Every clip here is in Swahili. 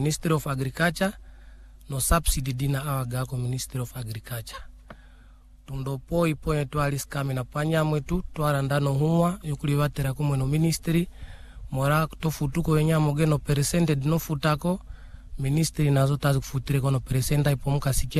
Ministry of Agriculture no subsidy dina awaga ko Ministry of Agriculture. Tundopo ipo yetu aliskami na panya mwetu twarandano huwa yukuliwatera kumwe no ministry mora tofutuko yenyamo geno percentage no futako ministry nazo tazi kufutire kono percenta ipo mukasike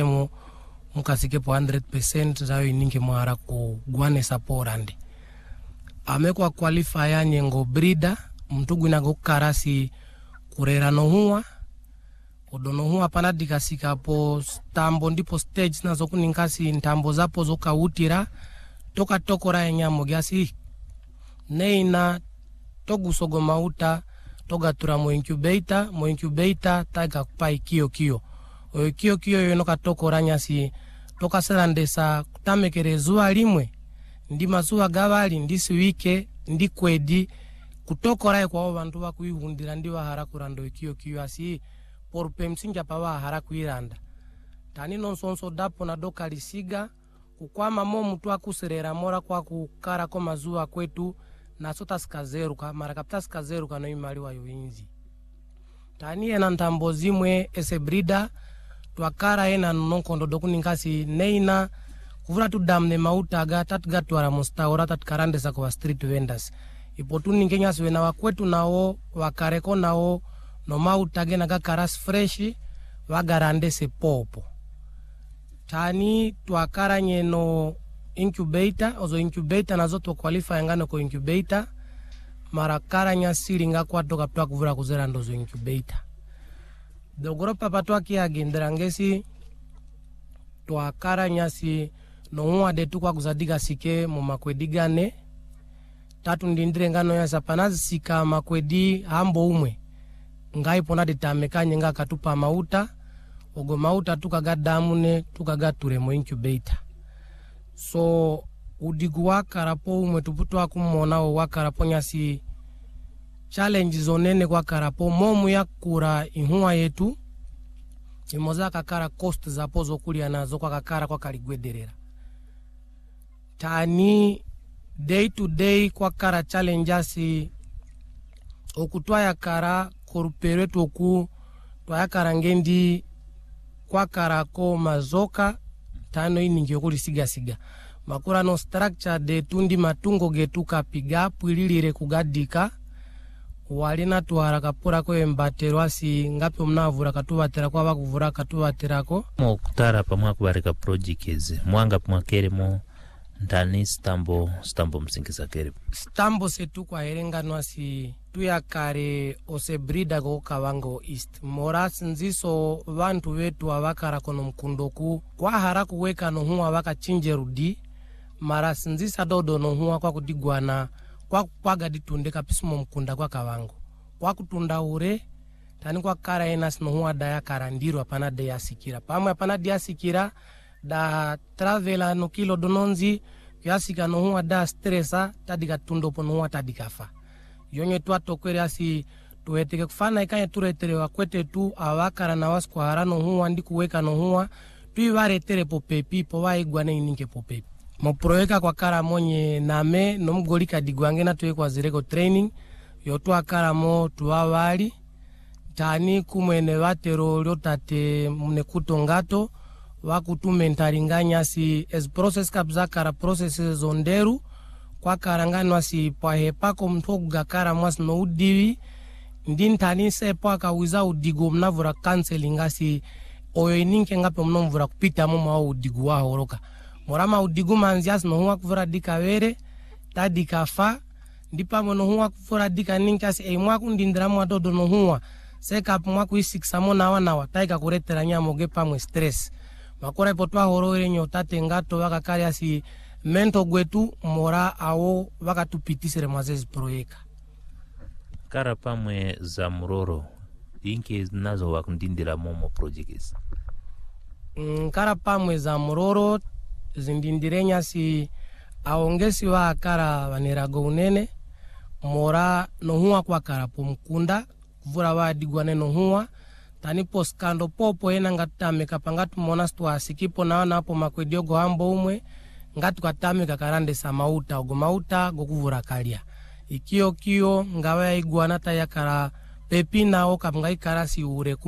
po 100% zayo ininge mwara ku gwane saporande amekwa qualify nyengo breeder mtugu nago karasi kurera no huwa odono huwa panadika sika po stambo ndipo stage nazo kuninkasi ntambo zapo zoka utira toka tokora yenyamo gyasi neina togu sogo mauta toga tura mo incubator taga kupai kio yonoka tokora nyasi toka serandesa kutamekerezua limwe ndi mazuwa gabali ndisi wike ndi kwedi kutokora kwa abantu bakuihundira ndi bahara kurando kio asi por pemsinja pawa hara kuiranda tani nonsonso dapo na doka lisiga kukwama mo mtu akuserera mora kwa kukara ko mazuwa kwetu na sota skazeruka mara kapta skazeruka no imali wa yoinzi tani ena ntambo zimwe ese breeder twakara ena nonkondo dokuninkasi neina kuvura tu damne mauta aga tatga twara mustaura tatkarande sa kwa street vendors ipotuni ngenya swena wakwetu nao wakareko nao no mauta gena ga karas fresh wagarande se popo tani twakara nyeno incubator nazo to qualify ngano ko incubator mara karanya siringa kwa toka ptwa kuvura kuzera ndozo incubator dogoropa patwa kiagendera ngesi to karanya si no huwa de tu kwa kuzadiga sike mu makwedigane tatu ndindire ngano ya sapanazi sika makwedi hambo umwe ngai pona de tamekanye nga katupa mauta ogo mauta tukagadamune tukagature mo incubator so udigu wakarapo umwe tuputwa kumona wakarapo nyasi challenge zonene kwa karapo momu ya kura ihuwa yetu imoza kakara cost za pozo kulia nazo kwa kakara kwa kaligwederera tani day to day kwa kara challenge asi okutwa ya kara koruperetu oku twa kara ngendi kwa karako mazoka tano iningi yokuli siga makura no structure de tundi matungo getu kapiga pwililire kugadika walina tuara kapura ko embaterwa si ngapi mnavura katubatera kwa bakuvura katubaterako mo kutara pamwa kubareka projects mwanga pmwakeremo ndani stambo msingiza kere stambo setu kwa herengano asi tuyakare ose breeder go kawango east moras nziso bantu wetu abakara kono mkundoku kwa haraku weka no huwa bakachinje rudi maras nzisa dodo no huwa kwa kudigwana kwa kwaga ditunde kapisumo mkunda kwa kawango kwa kutunda ure tani kwa kara enas no huwa daya karandiro apana daya sikira pamwe apana daya sikira da travela no kilo dononzi yasika no huwa da stressa tadika tundo pono huwa tadikafa yonye tu atokwere asi tuweteke kufana ikanye turetere wakwete tu awakara na wasko harano huwa ndi kuweka no huwa tuiwaretere po pepi po waigwane ininke po pepi moproeka kwa kara monye name no mgolika digwange na tuwe kwa zireko training yotu akara mo tuwawali tani kumwene watero lyotate mnekuto ngato wakutumentaringanya si as process kabzakara processes zonderu kwa karangano si pahepako mtoga kara mwas no udiwi ndintani sepo akawiza udigo mnavura counseling asi oyoininke ngape mnomvura kupita moma au udigu wa horoka morama udigu manzias no huwa kuvura dikawere tadikafa ndipa mono huwa kuvura dika ninkasi mwaku ndindira mwadodo no huwa seka mwaku isikisa mona wana wataika kuretera nyamo gepa mwe stress makora ipotwa horore nyotate ngato wakakari asi mento gwetu mora awo wakatupitisire mwazezi proyeka kara pamwe za muroro inke nazo wakundindira momo projects kara pamwe za muroro zindindirenya si aongesi wa kara wanerago unene mora nohuwa kwa kara pomkunda kuvura wa digwane nohuwa tani poskando popo ena ngatame kapangatu mona stwa sikipo naona hapo makwediogo hambo umwe ngatu katame kakarande sa mauta ogo mauta gokuvura kalia ikio ngawa igwana ta yakara pepina o kapngai karasi ure